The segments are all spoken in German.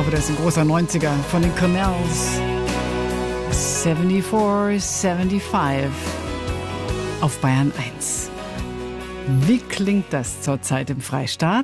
Aber das ist ein großer 90er von den Cornells. 74, 75 auf Bayern 1. Wie klingt das zurzeit im Freistaat?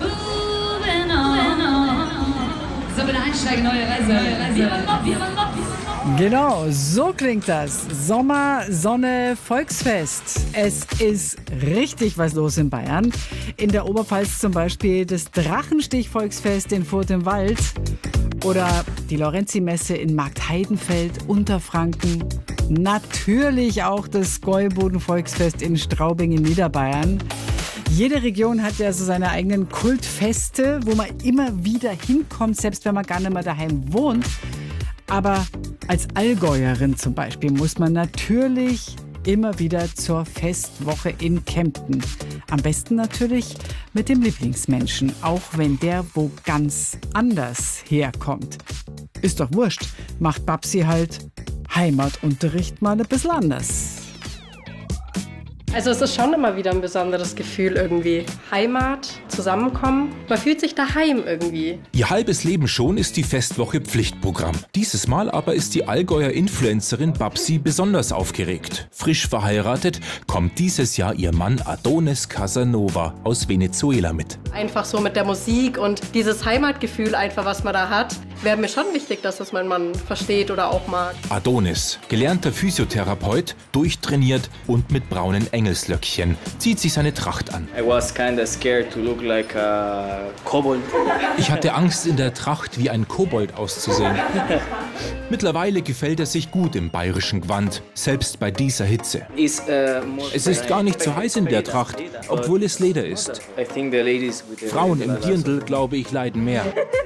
So, bitte einsteigen, neue Reise. Genau, so klingt das. Sommer, Sonne, Volksfest. Es ist richtig was los in Bayern. In der Oberpfalz zum Beispiel das Drachenstich-Volksfest in Furth im Wald. Oder die Lorenzi-Messe in Marktheidenfeld, Unterfranken. Natürlich auch das Gäuboden-Volksfest in Straubing in Niederbayern. Jede Region hat ja so seine eigenen Kultfeste, wo man immer wieder hinkommt, selbst wenn man gar nicht mehr daheim wohnt. Aber als Allgäuerin zum Beispiel muss man natürlich immer wieder zur Festwoche in Kempten. Am besten natürlich mit dem Lieblingsmenschen, auch wenn der wo ganz anders herkommt. Ist doch wurscht, macht Babsi halt Heimatunterricht mal ein bisschen anders. Also es ist schon immer wieder ein besonderes Gefühl irgendwie. Heimat, Zusammenkommen, man fühlt sich daheim irgendwie. Ihr halbes Leben schon ist die Festwoche Pflichtprogramm. Dieses Mal aber ist die Allgäuer Influencerin Babsi besonders aufgeregt. Frisch verheiratet kommt dieses Jahr ihr Mann Adonis Casanova aus Venezuela mit. Einfach so mit der Musik und dieses Heimatgefühl einfach, was man da hat, wäre mir schon wichtig, dass das mein Mann versteht oder auch mag. Adonis, gelernter Physiotherapeut, durchtrainiert und mit braunen Engelslöckchen, zieht sich seine Tracht an. I was kinda scared to look like a kobold. Ich hatte Angst, in der Tracht wie ein Kobold auszusehen. Mittlerweile gefällt er sich gut im bayerischen Gewand, selbst bei dieser Hitze. Es ist gar nicht so heiß in der Tracht, obwohl es Leder ist. Frauen im Dirndl, glaube ich, leiden mehr.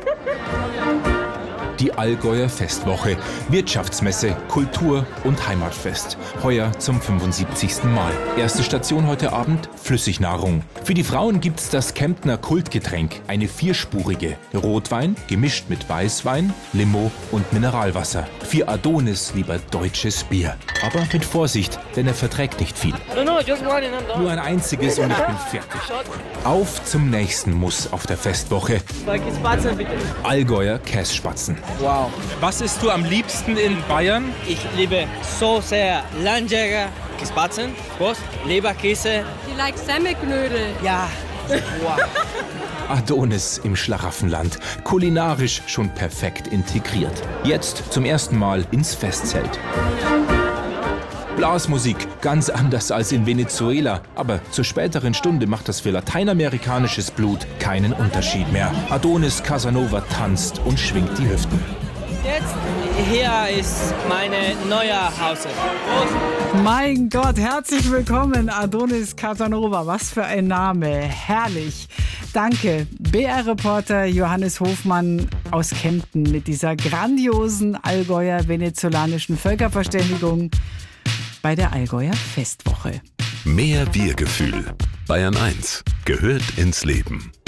Die Allgäuer Festwoche, Wirtschaftsmesse, Kultur- und Heimatfest. Heuer zum 75. Mal. Erste Station heute Abend, Flüssignahrung. Für die Frauen gibt's das Kemptner Kultgetränk, eine vierspurige. Rotwein, gemischt mit Weißwein, Limo und Mineralwasser. Für Adonis lieber deutsches Bier. Aber mit Vorsicht, denn er verträgt nicht viel. Nur ein einziges und ich bin fertig. Auf zum nächsten Muss auf der Festwoche. Allgäuer Kässpatzen. Wow. Was isst du am liebsten in Bayern? Ich liebe so sehr Landjäger, Spatzen, Wurst, Leberkäse. Die like Semmelknödel. Ja. Wow. Adonis im Schlaraffenland. Kulinarisch schon perfekt integriert. Jetzt zum ersten Mal ins Festzelt. Blasmusik, ganz anders als in Venezuela. Aber zur späteren Stunde macht das für lateinamerikanisches Blut keinen Unterschied mehr. Adonis Casanova tanzt und schwingt die Hüften. Jetzt hier ist meine neue Hause. Mein Gott, herzlich willkommen, Adonis Casanova. Was für ein Name, herrlich. Danke, BR-Reporter Johannes Hofmann aus Kempten mit dieser grandiosen Allgäuer venezolanischen Völkerverständigung bei der Allgäuer Festwoche. Mehr Wir-Gefühl. Bayern 1 gehört ins Leben.